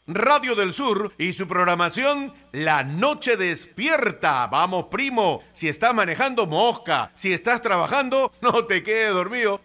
Radio del Sur y su programación La Noche Despierta. Vamos, primo, si estás manejando, mosca. Si estás trabajando, no te quedes dormido,